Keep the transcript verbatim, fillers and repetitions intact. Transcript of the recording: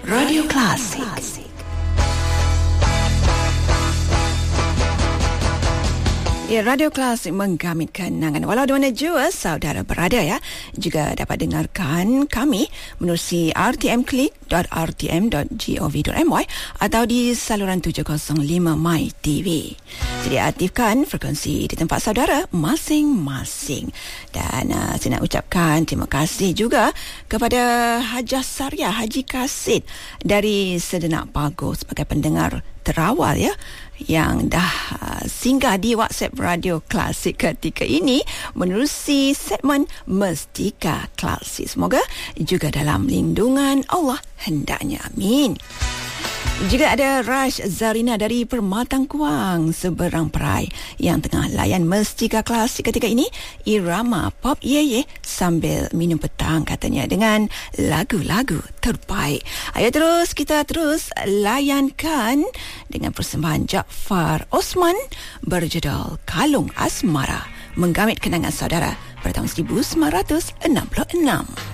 Radio Klasik. Ya, Radio Klasik menggamit kenangan. Walau di mana jua saudara berada ya, juga dapat dengarkan kami menerusi r t m click dot r t m dot gov dot m y atau di saluran tujuh kosong lima My T V. Jadi aktifkan frekuensi di tempat saudara masing-masing. Dan uh, saya nak ucapkan terima kasih juga kepada Hajah Saria Haji Kasid dari Sedenak Pago sebagai pendengar terawal ya, yang dah uh, singgah di WhatsApp Radio Klasik ketika ini menerusi segmen Mestika Klasik. Semoga juga dalam lindungan Allah hendaknya. Amin. Juga ada Rash Zarina dari Permatang Kuang, Seberang Perai, yang tengah layan Mestika Klasik ketika ini, irama pop ye-ye sambil minum petang katanya dengan lagu-lagu terbaik. Ayo terus kita terus layankan dengan persembahan Jaafar Osman berjudul Kalung Asmara, menggamit kenangan saudara pada tahun seribu sembilan ratus enam puluh enam.